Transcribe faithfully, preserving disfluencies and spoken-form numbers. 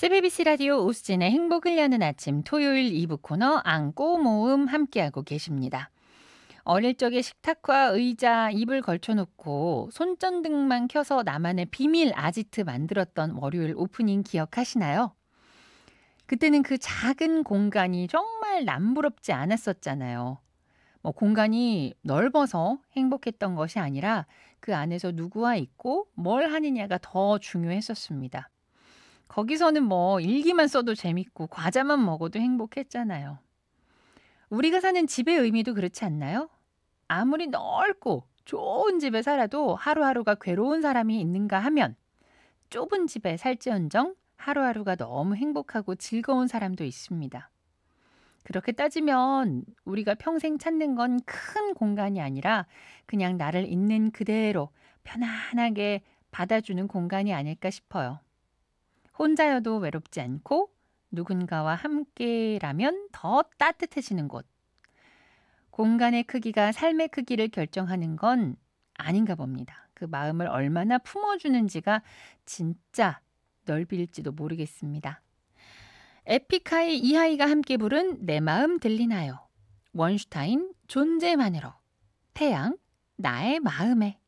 씨비비씨 라디오 오수진의 행복을 여는 아침 토요일 이 부 코너 안고 모음 함께하고 계십니다. 어릴 적에 식탁과 의자, 이불 걸쳐놓고 손전등만 켜서 나만의 비밀 아지트 만들었던 월요일 오프닝 기억하시나요? 그때는 그 작은 공간이 정말 남부럽지 않았었잖아요. 뭐 공간이 넓어서 행복했던 것이 아니라 그 안에서 누구와 있고 뭘 하느냐가 더 중요했었습니다. 거기서는 뭐 일기만 써도 재밌고 과자만 먹어도 행복했잖아요. 우리가 사는 집의 의미도 그렇지 않나요? 아무리 넓고 좋은 집에 살아도 하루하루가 괴로운 사람이 있는가 하면 좁은 집에 살지언정 하루하루가 너무 행복하고 즐거운 사람도 있습니다. 그렇게 따지면 우리가 평생 찾는 건 큰 공간이 아니라 그냥 나를 있는 그대로 편안하게 받아주는 공간이 아닐까 싶어요. 혼자여도 외롭지 않고 누군가와 함께라면 더 따뜻해지는 곳. 공간의 크기가 삶의 크기를 결정하는 건 아닌가 봅니다. 그 마음을 얼마나 품어주는지가 진짜 넓일지도 모르겠습니다. 에픽하이 이하이가 함께 부른 내 마음 들리나요? 원슈타인 존재만으로 태양 나의 마음에